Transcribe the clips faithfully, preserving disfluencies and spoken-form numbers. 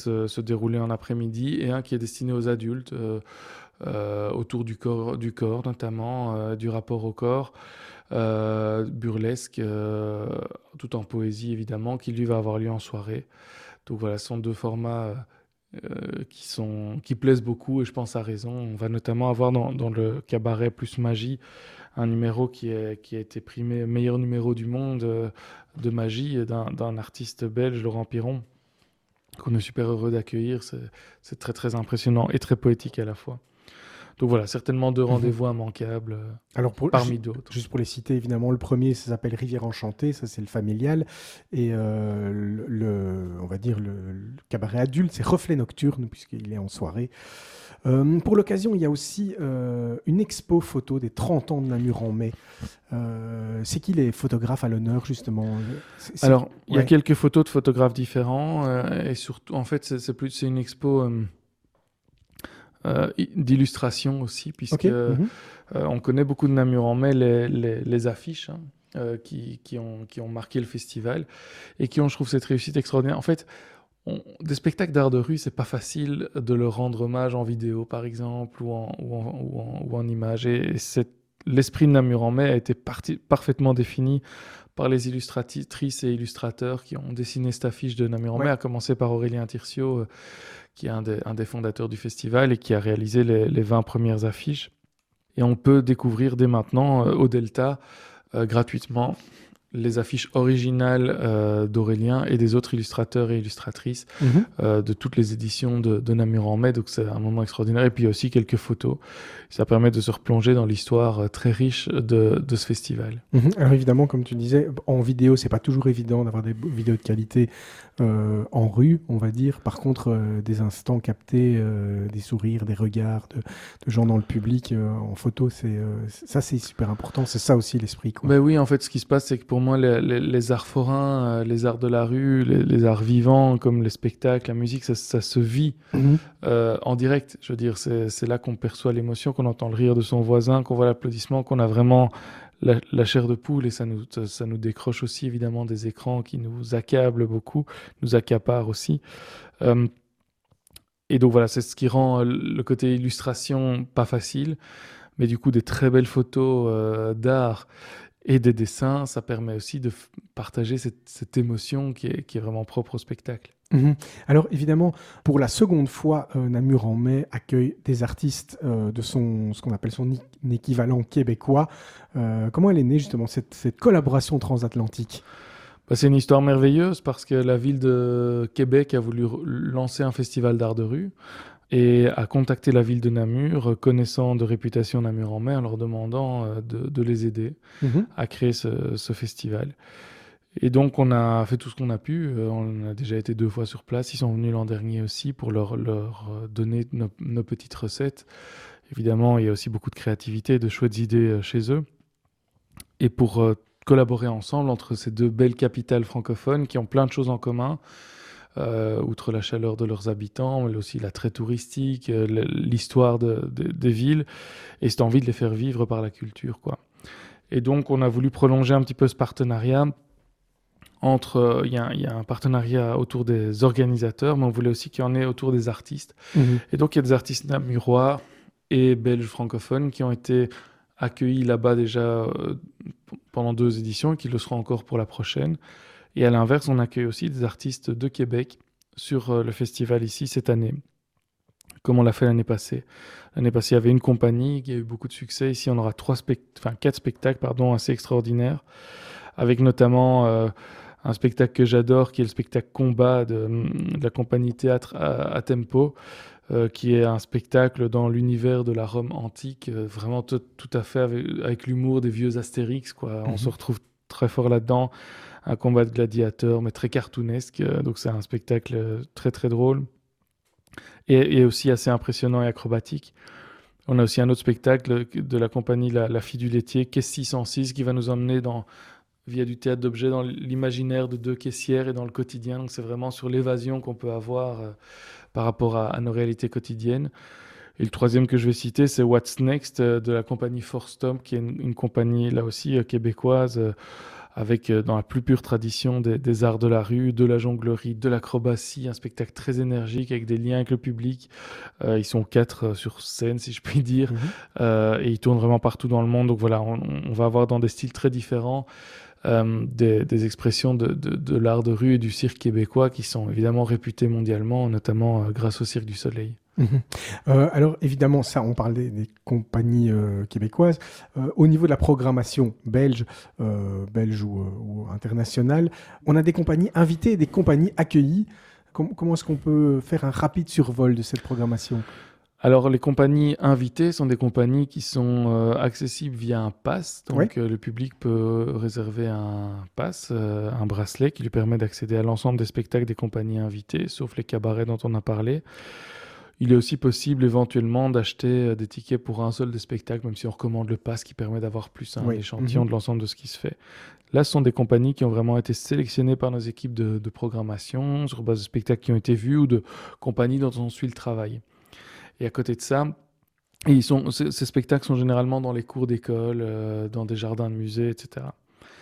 se, se dérouler en après-midi, et un qui est destiné aux adultes, euh, euh, autour du corps, du corps notamment, euh, du rapport au corps, euh, burlesque, euh, tout en poésie évidemment, qui lui va avoir lieu en soirée. Donc voilà, ce sont deux formats euh, qui sont, qui plaisent beaucoup, et je pense à raison. On va notamment avoir dans, dans le cabaret plus magie un numéro qui, est, qui a été primé meilleur numéro du monde euh, de magie d'un, d'un artiste belge, Laurent Piron, qu'on est super heureux d'accueillir. C'est, c'est très très impressionnant et très poétique à la fois. Donc voilà, certainement deux Mhm. rendez-vous immanquables euh, Alors, pour, ju- parmi d'autres. juste pour les citer, évidemment, le premier, ça s'appelle Rivière Enchantée, ça c'est le familial. Et euh, le, le- on va dire, le, le cabaret adulte, c'est Reflet Nocturne, puisqu'il est en soirée. Euh, pour l'occasion, il y a aussi euh, une expo photo des trente ans de Namur en mai. Euh, c'est qui les photographes à l'honneur, justement? C'est, c'est- Alors, il y a Ouais, quelques photos de photographes différents, euh, et surtout, en fait, c'est, c'est plus, c'est une expo euh, euh, i- d'illustration aussi, puisque ok. euh, Mhm. on connaît beaucoup de Namur en mai, les, les- les affiches, hein, euh, qui, qui ont, qui ont marqué le festival et qui ont, je trouve, cette réussite extraordinaire. En fait, on- des spectacles d'art de rue, c'est pas facile de leur rendre hommage en vidéo, par exemple, ou en, ou en, ou en, ou en image. Et c'est- l'esprit de Namur en mai a été parti- parfaitement défini par les illustratrices et illustrateurs qui ont dessiné cette affiche de Namur en mai, Ouais. à commencer par Aurélien Tirciot, euh, qui est un des, un des fondateurs du festival et qui a réalisé les, les vingt premières affiches. Et on peut découvrir dès maintenant, euh, au Delta, euh, gratuitement, les affiches originales euh, d'Aurélien et des autres illustrateurs et illustratrices Mhm. euh, de toutes les éditions de, de Namur en mai. Donc c'est un moment extraordinaire. Et puis il y a aussi quelques photos. Ça permet de se replonger dans l'histoire euh, très riche de, de ce festival. Mhm. Alors évidemment, comme tu disais, en vidéo, c'est pas toujours évident d'avoir des vidéos de qualité euh, en rue, on va dire. Par contre, euh, des instants captés, euh, des sourires, des regards de, de gens dans le public euh, en photo, c'est euh, c'est- ça, c'est super important. C'est ça aussi l'esprit, quoi. Ben oui, en fait, ce qui se passe, c'est que pour moi, les, les- les arts forains, euh, les arts de la rue, les, les arts vivants, comme les spectacles, la musique, ça, ça se vit Mhm. euh, en direct. Je veux dire, c'est, c'est là qu'on perçoit l'émotion, qu'on entend le rire de son voisin, qu'on voit l'applaudissement, qu'on a vraiment la, la chair de poule, et ça nous, ça, ça nous décroche aussi évidemment des écrans qui nous accablent beaucoup, nous accaparent aussi. Euh, et donc voilà, c'est ce qui rend euh, le côté illustration pas facile, mais du coup des très belles photos euh, d'art et des dessins, ça permet aussi de f- partager cette, cette émotion qui est, qui est vraiment propre au spectacle. Mhm. Alors évidemment, pour la seconde fois, euh, Namur en mai accueille des artistes euh, de son, ce qu'on appelle son i- équivalent québécois. Euh, comment elle est née justement cette, cette collaboration transatlantique? Bah, c'est une histoire merveilleuse parce que la ville de Québec a voulu re- lancer un festival d'art de rue et a contacté la ville de Namur, connaissant de réputation Namur en mai, en leur demandant euh, de, de les aider Mhm. à créer ce, ce festival. Et donc on a fait tout ce qu'on a pu. Euh, on a déjà été deux fois sur place. Ils sont venus l'an dernier aussi pour leur, leur euh, donner nos, nos petites recettes. Évidemment, il y a aussi beaucoup de créativité, de chouettes idées euh, chez eux. Et pour euh, collaborer ensemble entre ces deux belles capitales francophones qui ont plein de choses en commun, euh, outre la chaleur de leurs habitants, mais aussi l'attrait touristique, euh, l'histoire de, de- des villes, et cette envie de les faire vivre par la culture, quoi. Et donc, on a voulu prolonger un petit peu ce partenariat entre, euh, il y, a- il y a un partenariat autour des organisateurs, mais on voulait aussi qu'il y en ait autour des artistes. Mhm. Et donc, il y a des artistes namurois et belges francophones qui ont été accueillis là-bas déjà euh, p- pendant deux éditions et qui le seront encore pour la prochaine. Et à l'inverse, on accueille aussi des artistes de Québec sur euh, le festival ici cette année, comme on l'a fait l'année passée. L'année passée, il y avait une compagnie qui a eu beaucoup de succès. Ici, on aura trois spect- enfin, quatre spectacles pardon, assez extraordinaires, avec notamment euh, un spectacle que j'adore, qui est le spectacle Combat de, de la compagnie Théâtre à, à Tempo, euh, qui est un spectacle dans l'univers de la Rome antique, euh, vraiment tout, tout à fait avec, avec l'humour des vieux Astérix, quoi. On se Mhm. retrouve très fort là-dedans, un combat de gladiateurs, mais très cartoonesque, euh, donc c'est un spectacle euh, très très drôle, et, et aussi assez impressionnant et acrobatique. On a aussi un autre spectacle de la compagnie La, la Fille du laitier, Caisse six cent six, qui va nous emmener dans, via du théâtre d'objets, dans l'imaginaire de deux caissières et dans le quotidien. Donc c'est vraiment sur l'évasion qu'on peut avoir euh, par rapport à, à nos réalités quotidiennes. Et le troisième que je vais citer, c'est What's Next euh, de la compagnie Forstomp, qui est une, une compagnie là aussi euh, québécoise, euh, avec euh, dans la plus pure tradition des, des arts de la rue, de la jonglerie, de l'acrobatie, un spectacle très énergique avec des liens avec le public. Euh, ils sont quatre euh, sur scène, si je puis dire, Mhm. euh, et ils tournent vraiment partout dans le monde. Donc voilà, on, on va avoir dans des styles très différents euh, des, des expressions de, de, de l'art de rue et du cirque québécois qui sont évidemment réputées mondialement, notamment euh, grâce au Cirque du Soleil. Mhm. Euh, alors évidemment, ça, on parle des, des compagnies euh, québécoises. Euh, au niveau de la programmation belge, euh, belge ou, euh, ou internationale, on a des compagnies invitées et des compagnies accueillies. Com- comment est-ce qu'on peut faire un rapide survol de cette programmation? Alors, les compagnies invitées sont des compagnies qui sont euh, accessibles via un pass. Oui. Donc, euh, le public peut réserver un pass, euh, un bracelet qui lui permet d'accéder à l'ensemble des spectacles des compagnies invitées, sauf les cabarets dont on a parlé. Il est aussi possible éventuellement d'acheter euh, des tickets pour un seul des spectacles, même si on recommande le pass qui permet d'avoir plus un Oui. échantillon Mhm. de l'ensemble de ce qui se fait. Là, ce sont des compagnies qui ont vraiment été sélectionnées par nos équipes de, de programmation sur base de spectacles qui ont été vus ou de compagnies dont on suit le travail. Et à côté de ça, et ils sont, ces, ces spectacles sont généralement dans les cours d'école, euh, dans des jardins de musées, et cetera.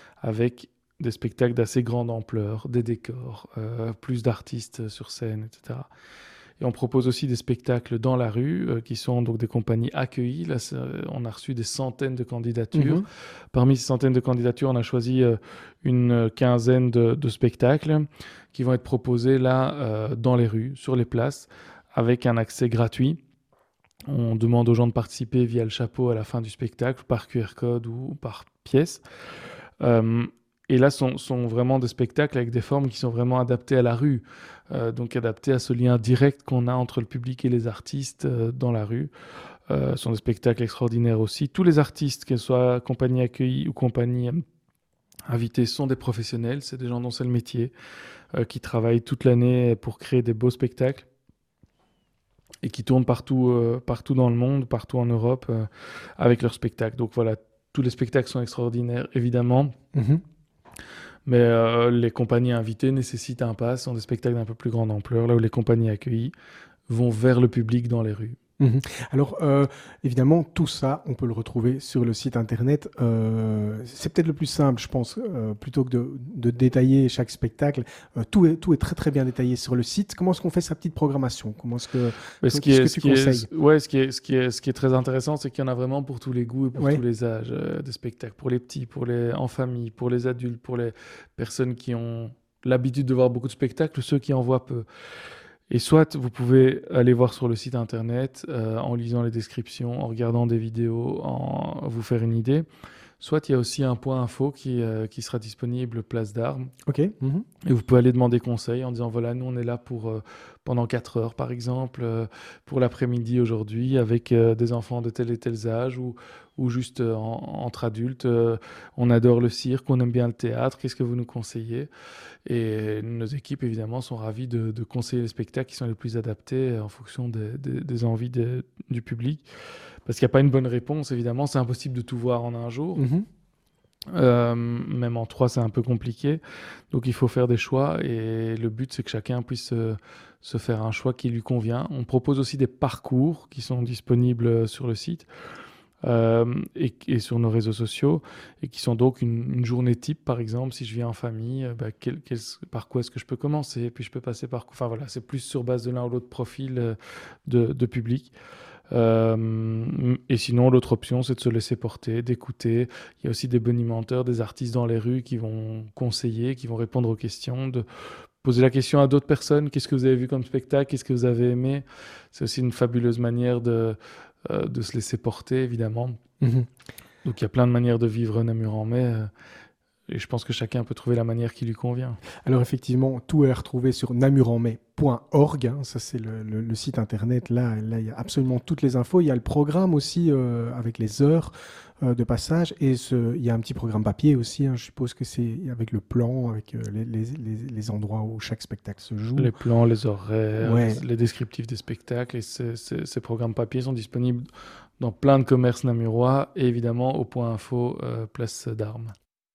Avec des spectacles d'assez grande ampleur, des décors, euh, plus d'artistes sur scène, et cetera. Et on propose aussi des spectacles dans la rue, euh, qui sont donc des compagnies accueillies. Là, c'est- on a reçu des centaines de candidatures. Mhm. Parmi ces centaines de candidatures, on a choisi euh, une quinzaine de, de spectacles qui vont être proposés là, euh, dans les rues, sur les places, avec un accès gratuit. On demande aux gens de participer via le chapeau à la fin du spectacle, par Q R code ou par pièce. Euh, et là, sont, sont vraiment des spectacles avec des formes qui sont vraiment adaptées à la rue, euh, donc adaptées à ce lien direct qu'on a entre le public et les artistes euh, dans la rue. Euh, ce sont des spectacles extraordinaires aussi. Tous les artistes, qu'elles soient compagnie accueillie ou compagnie euh, invitée, sont des professionnels. C'est des gens dont c'est le métier, euh, qui travaillent toute l'année pour créer des beaux spectacles et qui tournent partout, euh, partout dans le monde, partout en Europe, euh, avec leurs spectacles. Donc voilà, tous les spectacles sont extraordinaires, évidemment. Mhm. Mais euh, les compagnies invitées nécessitent un pass, sont des spectacles d'un peu plus grande ampleur, là où les compagnies accueillies vont vers le public dans les rues. Mhm. Alors, euh, évidemment, tout ça, on peut le retrouver sur le site internet. Euh, c'est peut-être le plus simple, je pense, euh, plutôt que de, de détailler chaque spectacle. Euh, tout est, tout est très très bien détaillé sur le site. Comment est-ce qu'on fait sa petite programmation? Comment est-ce que, Mais ce qui qu'est-ce est, que ce tu qui est, conseilles? ouais, ce qui est, ce qui est, ce qui est très intéressant, c'est qu'il y en a vraiment pour tous les goûts et pour Ouais. tous les âges euh, des spectacles, pour les petits, pour les en famille, pour les adultes, pour les personnes qui ont l'habitude de voir beaucoup de spectacles, ceux qui en voient peu. Et soit vous pouvez aller voir sur le site internet euh, en lisant les descriptions, en regardant des vidéos, en vous faire une idée. Soit il y a aussi un point info qui, euh, qui sera disponible place d'Armes. Ok. Mhm. Et vous pouvez aller demander conseil en disant voilà, nous on est là pour euh, pendant quatre heures par exemple, euh, pour l'après-midi aujourd'hui, avec euh, des enfants de tel et tel âge ou, ou juste euh, en- entre adultes. Euh, on adore le cirque, on aime bien le théâtre, qu'est-ce que vous nous conseillez? Et nos équipes évidemment sont ravies de, de conseiller les spectacles qui sont les plus adaptés en fonction des, des- des envies des- du public. Parce qu'il n'y a pas une bonne réponse évidemment, c'est impossible de tout voir en un jour. Mhm. Euh, même en trois, c'est un peu compliqué. Donc, il faut faire des choix. Et le but, c'est que chacun puisse euh, se faire un choix qui lui convient. On propose aussi des parcours qui sont disponibles sur le site euh, et, et sur nos réseaux sociaux et qui sont donc une, une journée type, par exemple. Si je viens en famille, euh, bah, quel- quel- par quoi est-ce que je peux commencer? Puis je peux passer par... Enfin, voilà, c'est plus sur base de l'un ou l'autre profil euh, de, de public. Euh, et sinon, l'autre option, c'est de se laisser porter, d'écouter. Il y a aussi des bonimenteurs, des artistes dans les rues qui vont conseiller, qui vont répondre aux questions, de poser la question à d'autres personnes. Qu'est-ce que vous avez vu comme spectacle? Qu'est-ce que vous avez aimé? C'est aussi une fabuleuse manière de, euh, de se laisser porter, évidemment. Mhm. Donc, il y a plein de manières de vivre Namur en mai. euh, Et je pense que chacun peut trouver la manière qui lui convient. Alors effectivement, tout est retrouvé sur namurenmai point org, hein, ça c'est le, le- le site internet, là, là il y a absolument toutes les infos, il y a le programme aussi euh, avec les heures euh, de passage et ce, il y a un petit programme papier aussi, hein, je suppose que c'est avec le plan, avec euh, les, les- les- les endroits où chaque spectacle se joue. Les plans, les horaires, Ouais. les descriptifs des spectacles. Et ces, ces- ces programmes papier sont disponibles dans plein de commerces namurois et évidemment au point info euh, place d'Armes.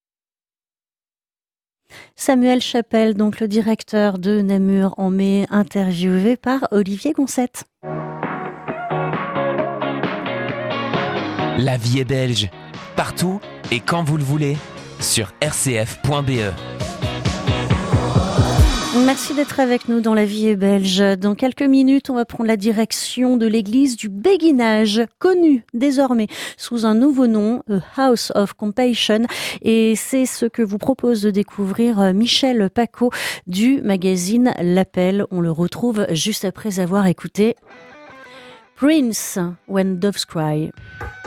Samuel Chapelle, donc le directeur de Namur en mai, interviewé par Olivier Goncette. La vie est belge, partout et quand vous le voulez. sur r c f point b e. Merci d'être avec nous dans La Vie est belge. Dans quelques minutes, on va prendre la direction de l'église du Béguinage, connue désormais sous un nouveau nom, A House of Compassion. Et c'est ce que vous propose de découvrir Michel Paco du magazine L'Appel. On le retrouve juste après avoir écouté Prince, When Doves Cry.